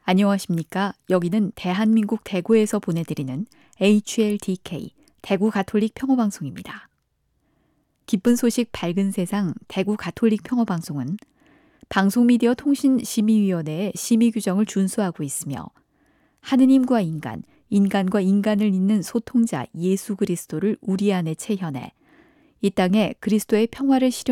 안녕하십니까? 여기는 대한민국 대구에서 보내드리는 HLDK 대구 가톨릭 평화방송입니다. 기쁜 소식 밝은 세상 대구 가톨릭 평화방송은 방송미디어 통신심의위원회의 심의 규정을 준수하고 있으며 하느님과 인간, 인간과 인간을 잇는 소통자 예수 그리스도를 우리 안에 체현해 이 땅에 그리스도의 평화를 실현